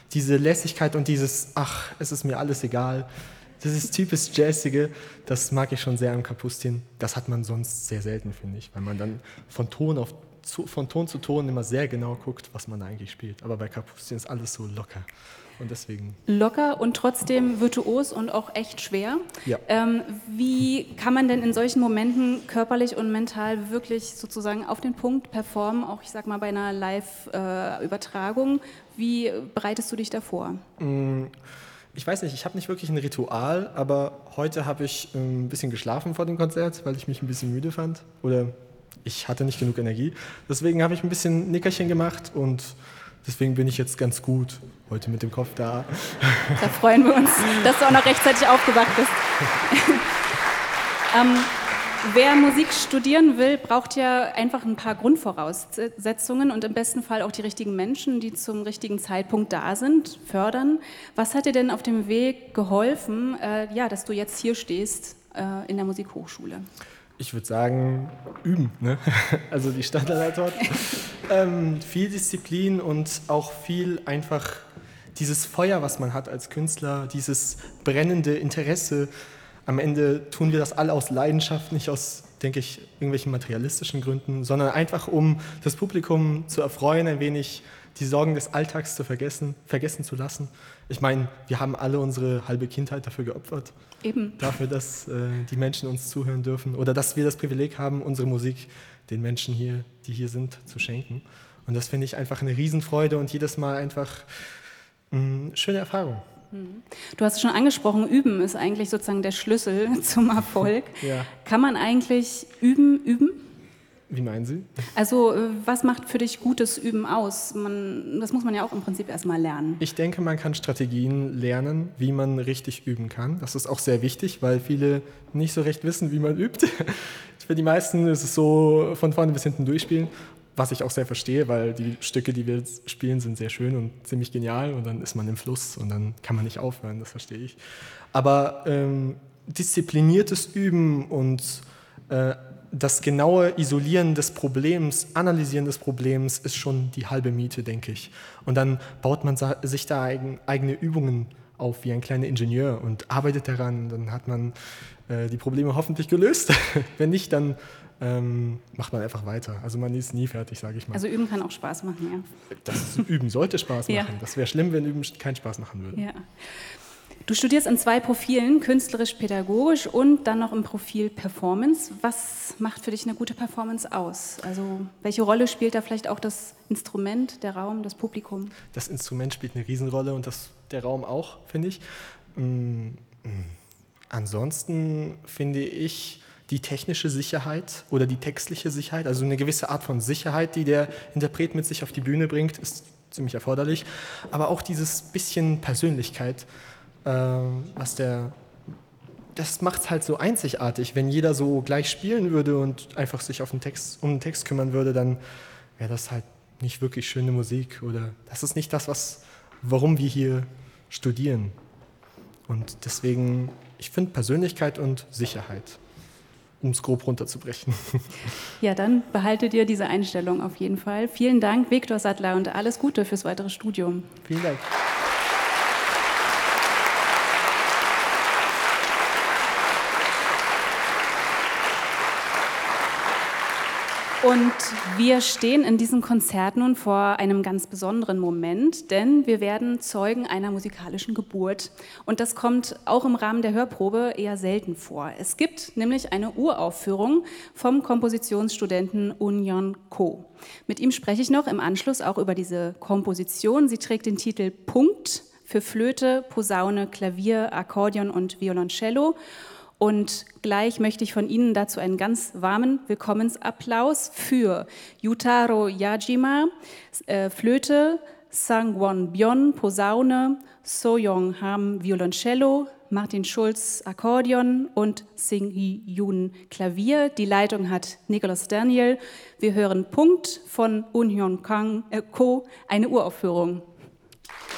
diese Lässigkeit und dieses, ach, es ist mir alles egal, dieses typisch Jazzige, das mag ich schon sehr am Kapustin. Das hat man sonst sehr selten, finde ich, weil man dann von Ton zu Ton immer sehr genau guckt, was man eigentlich spielt. Aber bei Kapustin ist alles so locker. Und deswegen. Locker und trotzdem virtuos und auch echt schwer. Ja. Wie kann man denn in solchen Momenten körperlich und mental wirklich sozusagen auf den Punkt performen, auch ich sag mal bei einer Live-Übertragung? Wie bereitest du dich davor? Ich weiß nicht, ich habe nicht wirklich ein Ritual, aber heute habe ich ein bisschen geschlafen vor dem Konzert, weil ich mich ein bisschen müde fand oder ich hatte nicht genug Energie. Deswegen habe ich ein bisschen Nickerchen gemacht und deswegen bin ich jetzt ganz gut heute mit dem Kopf da. Da freuen wir uns, dass du auch noch rechtzeitig aufgewacht bist. Wer Musik studieren will, braucht ja einfach ein paar Grundvoraussetzungen und im besten Fall auch die richtigen Menschen, die zum richtigen Zeitpunkt da sind, fördern. Was hat dir denn auf dem Weg geholfen, dass du jetzt hier stehst in der Musikhochschule? Ich würde sagen, üben, ne? Also die Standardantwort. Viel Disziplin und auch viel einfach dieses Feuer, was man hat als Künstler, dieses brennende Interesse. Am Ende tun wir das alle aus Leidenschaft, nicht aus, denke ich, irgendwelchen materialistischen Gründen, sondern einfach, um das Publikum zu erfreuen, ein wenig die Sorgen des Alltags zu vergessen zu lassen. Ich meine, wir haben alle unsere halbe Kindheit dafür geopfert. Eben. Dafür, dass die Menschen uns zuhören dürfen oder dass wir das Privileg haben, unsere Musik den Menschen hier, die hier sind, zu schenken. Und das finde ich einfach eine Riesenfreude und jedes Mal einfach eine schöne Erfahrung. Du hast es schon angesprochen, Üben ist eigentlich sozusagen der Schlüssel zum Erfolg. Ja. Kann man eigentlich üben? Wie meinen Sie? Also was macht für dich gutes Üben aus? Das muss man ja auch im Prinzip erstmal lernen. Ich denke, man kann Strategien lernen, wie man richtig üben kann. Das ist auch sehr wichtig, weil viele nicht so recht wissen, wie man übt. Für die meisten ist es so von vorne bis hinten durchspielen, was ich auch sehr verstehe, weil die Stücke, die wir jetzt spielen, sind sehr schön und ziemlich genial und dann ist man im Fluss und dann kann man nicht aufhören, das verstehe ich. Aber diszipliniertes Üben und das genaue Isolieren des Problems, Analysieren des Problems ist schon die halbe Miete, denke ich. Und dann baut man sich da eigene Übungen auf, wie ein kleiner Ingenieur und arbeitet daran. Dann hat man die Probleme hoffentlich gelöst. Wenn nicht, dann macht man einfach weiter. Also man ist nie fertig, sage ich mal. Also Üben kann auch Spaß machen, ja. Das Üben sollte Spaß machen. Ja. Das wäre schlimm, wenn Üben keinen Spaß machen würde. Ja. Du studierst in 2 Profilen, künstlerisch-pädagogisch und dann noch im Profil Performance. Was macht für dich eine gute Performance aus? Also welche Rolle spielt da vielleicht auch das Instrument, der Raum, das Publikum? Das Instrument spielt eine Riesenrolle und der Raum auch, finde ich. Ansonsten finde ich die technische Sicherheit oder die textliche Sicherheit, also eine gewisse Art von Sicherheit, die der Interpret mit sich auf die Bühne bringt, ist ziemlich erforderlich. Aber auch dieses bisschen Persönlichkeit, das macht es halt so einzigartig. Wenn jeder so gleich spielen würde und einfach sich um den Text kümmern würde, dann wäre das halt nicht wirklich schöne Musik oder das ist nicht das, warum wir hier studieren. Und deswegen, ich finde Persönlichkeit und Sicherheit, um es grob runterzubrechen. Ja, dann behalte dir diese Einstellung auf jeden Fall. Vielen Dank, Viktor Sattler, und alles Gute fürs weitere Studium. Vielen Dank. Und wir stehen in diesem Konzert nun vor einem ganz besonderen Moment, denn wir werden Zeugen einer musikalischen Geburt. Und das kommt auch im Rahmen der Hörprobe eher selten vor. Es gibt nämlich eine Uraufführung vom Kompositionsstudenten Unyon Ko. Mit ihm spreche ich noch im Anschluss auch über diese Komposition. Sie trägt den Titel Punkt für Flöte, Posaune, Klavier, Akkordeon und Violoncello. Und gleich möchte ich von Ihnen dazu einen ganz warmen Willkommensapplaus für Yutaro Yajima, Flöte, Sang-won Byon, Posaune, So-young Ham, Violoncello, Martin Schulz, Akkordeon und Sing-hee Yoon, Klavier. Die Leitung hat Nicholas Daniel. Wir hören Punkt von Unyon Ko, eine Uraufführung.